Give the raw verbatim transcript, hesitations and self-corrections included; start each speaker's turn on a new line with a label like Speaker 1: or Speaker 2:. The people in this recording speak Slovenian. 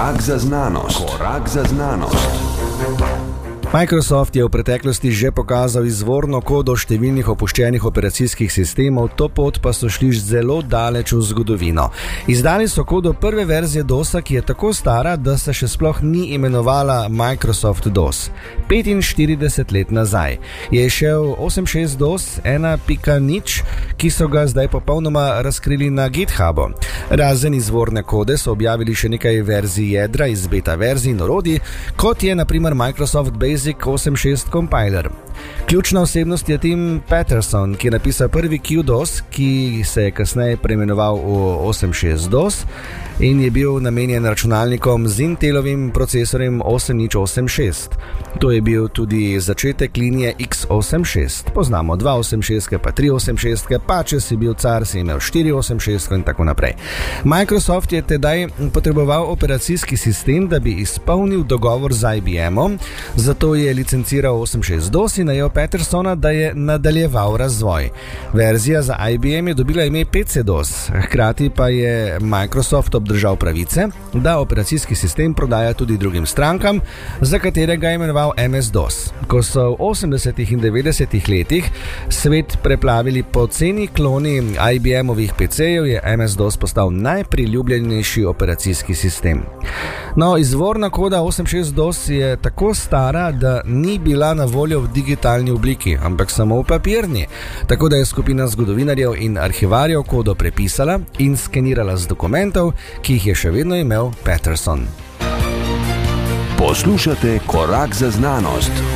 Speaker 1: Korak za znanost. Korak za znanost.
Speaker 2: Microsoft je v preteklosti že pokazal izvorno kodo številnih opuščenih operacijskih sistemov, to pot pa so šli zelo daleč v zgodovino. Izdali so kodo prve verzije DOS-a, ki je tako stara, da se še sploh ni imenovala Microsoft DOS. petinštirideset let nazaj je šel osem šest DOS ena pika nič, ki so ga zdaj popolnoma razkrili na GitHubu. Razen izvorne kode so objavili še nekaj verzij jedra iz beta verzij in orodij, kot je na primer Microsoft Basic osem šest Compiler. Ključna osebnost je Tim Patterson, ki je napisal prvi Q DOS, ki se je kasneje preimenoval v osem šest DOS in je bil namenjen računalnikom z Intelovim procesorjem osem nič osem šest. To je bil tudi začetek linije X osem šest. Poznamo dva osem šest, pa tri osem šest, pa če si bil car, si imel štiri osem šest in tako naprej. Microsoft je tedaj potreboval operacijski sistem, da bi izpolnil dogovor z I B M-om, zato je licenciral osem šest DOS in najel Pattersona, da je nadaljeval razvoj. Verzija za I B M je dobila ime P C DOS, hkrati pa je Microsoft obdržal pravice, da operacijski sistem prodaja tudi drugim strankam, za katerega je imenoval M S DOS. Ko so v osemdesetih in devetdesetih letih svet preplavili poceni kloni I B M-ovih P C-jev, je M S DOS postal najpriljubljenejši operacijski sistem. No, izvorna koda osem šest DOS je tako stara, da ni bila na voljo v digitalni obliki, ampak samo v papirni, tako da je skupina zgodovinarjev in arhivarjev kodo prepisala in skenirala z dokumentov, ki jih je še vedno imel Patterson.
Speaker 1: Poslušate Korak za znanost.